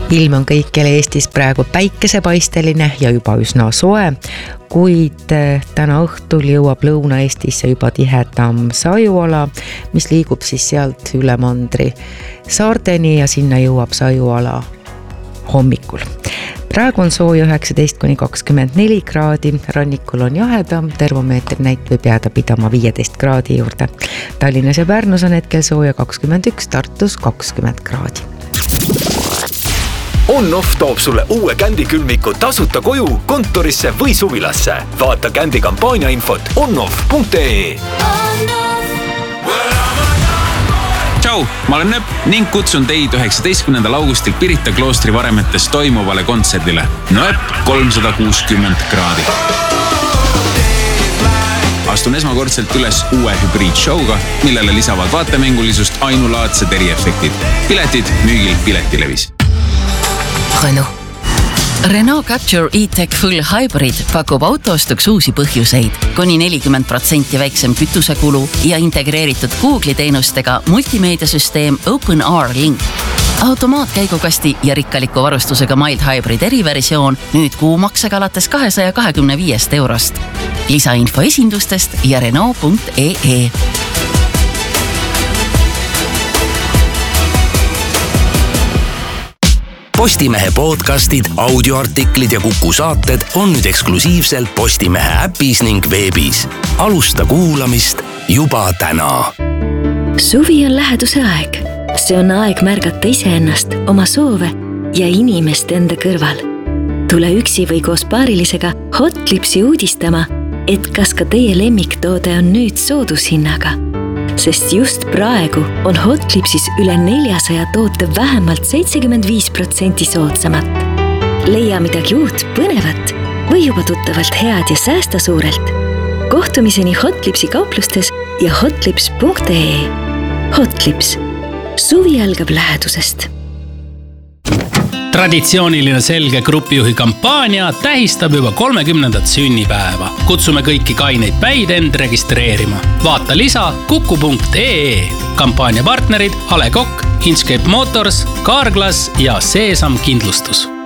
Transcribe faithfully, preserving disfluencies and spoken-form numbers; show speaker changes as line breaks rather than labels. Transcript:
Ilm on kõikjal Eestis praegu päikesepaisteline ja juba üsna soe, kuid täna õhtul jõuab Lõuna-Eestisse juba tihedam sajuala, mis liigub siis sealt üle mandri saarteni ja sinna jõuab sajuala hommikul. Praegu on sooja üheksateist kuni kakskümmend neli kraadi, rannikul on jahedam, termomeetri näit võib jääda pidama viieteist kraadi juurde. Tallinnas ja Pärnus on hetkel sooja kakskümmend üks, Tartus kakskümmend kraadi.
On-Off toob sulle uue Kändi külmiku tasuta koju, kontorisse või suvilasse. Vaata Kändi kampaania infot onoff punkt ee.
Tšau, ma olen Nööp ning kutsun teid üheksateistkümnendal augustil Pirita kloostri varemetes toimuvale kontserdile. Nööp kolmsada kuuskümmend kraadi. Astun esmakordselt üles uue hübriidshowga, millele lisavad vaatemängulisust ainulaadsed eriefektid. Piletid müügil Piletilevis.
Renault. Renault Capture E-Tech Full Hybrid pakub autoostuks uusi põhjuseid, kuni nelikümmend protsenti väiksem kütusekulu ja integreeritud Google'i teenustega multimeediasüsteem OpenR Link. Automaatkäigukasti ja rikkaliku varustusega Mild Hybrid eriversioon nüüd kuumaksega alates kahesaja kahekümne viiest eurost. Lisainfo esindustest ja Renault punkt ee.
Postimehe podcastid, audioartiklid ja Kuku saated on nüüd eksklusiivselt Postimehe äpis ning veebis. Alusta kuulamist juba täna.
Suvi on läheduse aeg. See on aeg märgata iseennast, oma soove ja inimest enda kõrval. Tule üksi või koos paarilisega Hotlipsi uudistama, et kas ka teie lemmiktoode on nüüd soodushinnaga. Sest just praegu on Hotlipsis üle neljasaja toote vähemalt seitsekümmend viis protsenti soodsamat. Leia midagi uut, põnevat või juba tuttavalt head ja säästa suurelt. Kohtumiseni Hotlipsi kauplustes ja hotlips punkt ee. Hotlips. Suvi algab lähedusest.
Traditsiooniline selge grupijuhi kampaania tähistab juba kolmekümnendat sünnipäeva. Kutsume kõiki kaineid päid end registreerima. Vaata lisa kuku punkt ee. Kampaania partnerid Ale Kokk, Inchcape Motors, Carglass ja Seesam kindlustus.